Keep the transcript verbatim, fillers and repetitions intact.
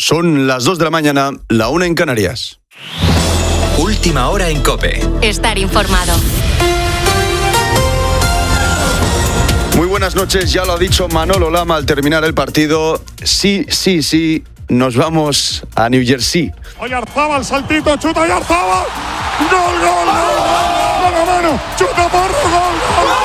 Son las dos de la mañana, la una en Canarias. Última hora en COPE. Estar informado. Muy buenas noches, ya lo ha dicho Manolo Lama al terminar el partido. Sí, sí, sí, nos vamos a New Jersey. Oyarzabal, saltito, chuta Oyarzabal. ¡Gol, gol, gol! ¡Mano a mano! ¡Chuta Porro, gol, gol!